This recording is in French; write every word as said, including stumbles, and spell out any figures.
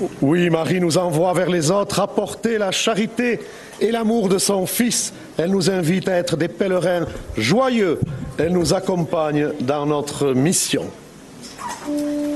Oui, Marie nous envoie vers les autres apporter la charité et l'amour de son Fils. Elle nous invite à être des pèlerins joyeux. Elle nous accompagne dans notre mission.